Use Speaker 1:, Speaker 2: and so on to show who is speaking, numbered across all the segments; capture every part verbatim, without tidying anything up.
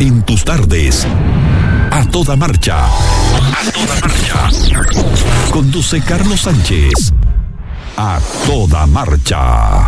Speaker 1: En tus tardes, a toda marcha. A toda marcha. Conduce Carlos Sánchez. A toda marcha.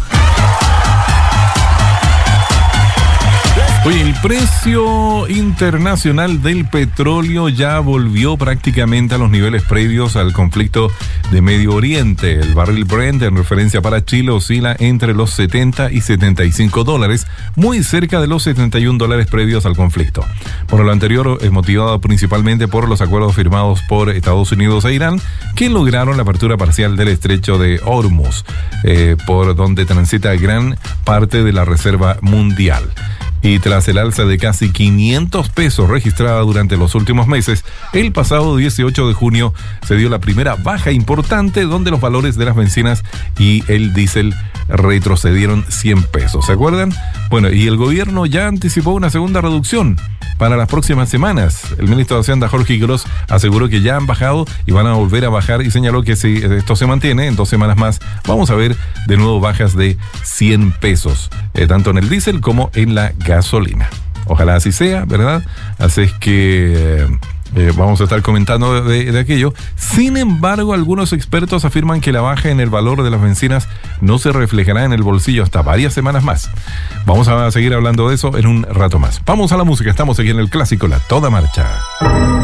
Speaker 2: Oye, el precio internacional del petróleo ya volvió prácticamente a los niveles previos al conflicto de Medio Oriente. El barril Brent, en referencia para Chile, oscila entre los setenta y setenta y cinco dólares, muy cerca de los setenta y un dólares previos al conflicto. Por lo anterior, es motivado principalmente por los acuerdos firmados por Estados Unidos e Irán, que lograron la apertura parcial del estrecho de Hormuz, eh, por donde transita gran parte de la reserva mundial. Y tras el alza de casi quinientos pesos registrada durante los últimos meses, el pasado dieciocho de junio se dio la primera baja importante, donde los valores de las bencinas y el diésel retrocedieron cien pesos. ¿Se acuerdan? Bueno, y el gobierno ya anticipó una segunda reducción para las próximas semanas. El ministro de Hacienda, Jorge Gross, aseguró que ya han bajado y van a volver a bajar, y señaló que si esto se mantiene, en dos semanas más vamos a ver de nuevo bajas de cien pesos, eh, tanto en el diésel como en la gasolina. Ojalá así sea, ¿verdad? Así es que eh, eh, vamos a estar comentando de, de aquello. Sin embargo, algunos expertos afirman que la baja en el valor de las bencinas no se reflejará en el bolsillo hasta varias semanas más. Vamos a seguir hablando de eso en un rato más. Vamos a la música, estamos aquí en el clásico La Toda Marcha.